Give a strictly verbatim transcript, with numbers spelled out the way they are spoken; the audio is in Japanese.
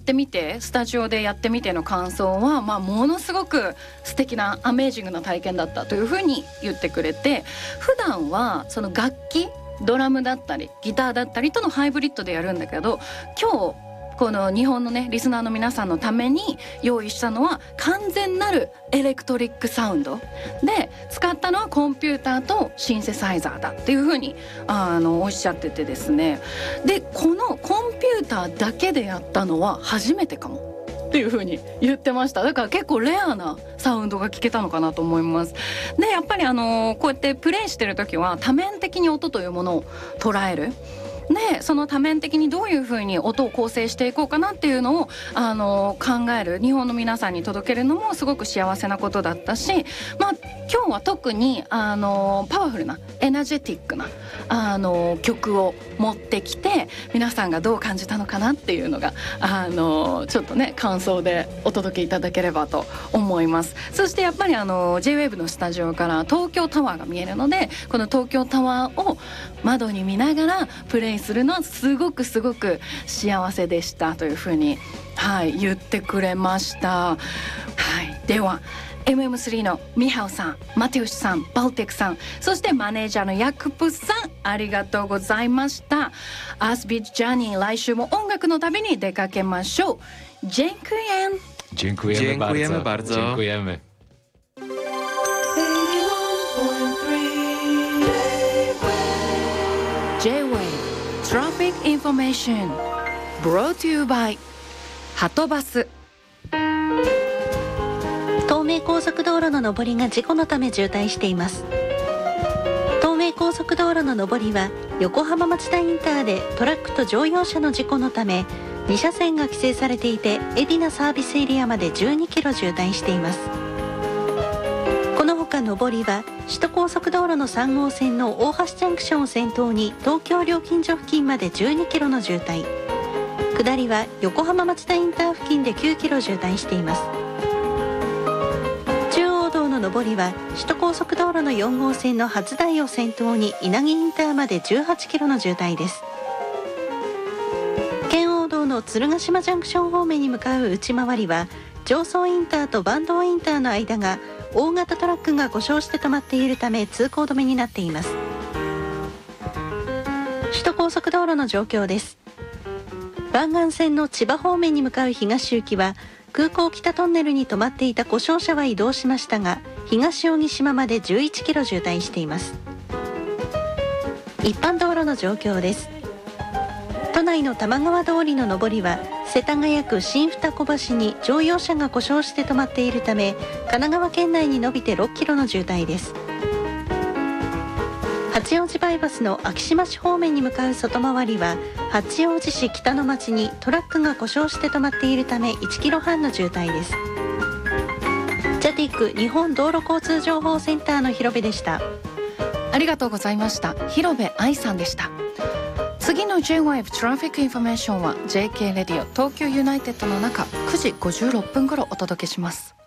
ってみてスタジオでやってみての感想は、まあ、ものすごく素敵なアメージングな体験だったというふうに言ってくれて、普段はその楽器ドラムだったりギターだったりとのハイブリッドでやるんだけど、今日この日本のねリスナーの皆さんのために用意したのは完全なるエレクトリックサウンドで、使ったのはコンピューターとシンセサイザーだっていうふうにあのおっしゃっててですね、でこのコンピューターだけでやったのは初めてかもっていう風に言ってました。だから結構レアなサウンドが聞けたのかなと思います。でやっぱりあのこうやってプレイしてる時は多面的に音というものを捉える。でその多面的にどういうふうに音を構成していこうかなっていうのをあの考える、日本の皆さんに届けるのもすごく幸せなことだったし、まあ今日は特にあのパワフルなエナジェティックなあの曲を持ってきて、皆さんがどう感じたのかなっていうのがあのちょっとね感想でお届けいただければと思います。そしてやっぱりあの ジェイウェーブ のスタジオから東京タワーが見えるので、この東京タワーを窓に見ながらプレイするのはすごくすごく幸せでしたというふうに、はい、言ってくれました。はい、では エムエムスリー のミハオさん、マテウスさん、バルテックさん、そしてマネージャーのヤクプさん、ありがとうございました。アースビーチジャーニー、来週も音楽の旅に出かけましょう。ジェンクエン Dziękujemy bardzo. Dziękujemy. J-Way Traffic Information Brought to you by はとバス。 東名高速道路の上りが事故のため渋滞しています。東名高速道路の上りは横浜町田インターでトラックと乗用車の事故のために車線が規制されていて、海老名サービスエリアまでじゅうにキロ渋滞しています。このほか上りは首都高速道路のさん号線の大橋ジャンクションを先頭に東京料金所付近までじゅうにキロの渋滞、下りは横浜町田インター付近できゅうキロ渋滞しています。中央道の上りは首都高速道路のよん号線の初台を先頭に稲城インターまでじゅうはちキロの渋滞です。圏央道の鶴ヶ島ジャンクション方面に向かう内回りは常総インターと坂東インターの間が大型トラックが故障して止まっているため通行止めになっています。首都高速道路の状況です。湾岸線の千葉方面に向かう東行きは空港北トンネルに止まっていた故障車は移動しましたが、東扇島までじゅういちキロ渋滞しています。一般道路の状況です。都内の玉川通りの上りは世田谷区新二子橋に乗用車が故障して止まっているため、神奈川県内に伸びてろっキロの渋滞です。八王子バイパスの昭島市方面に向かう外回りは八王子市北の町にトラックが故障して止まっているためいちキロはんの渋滞です。ジャティック日本道路交通情報センターの広部でした。 ありがとうございました。広部愛さんでした。次の J-ウェーブ Traffic Information は ジェーケー レディオ東京ユナイテッドの中くじごじゅうろっぷん頃お届けします。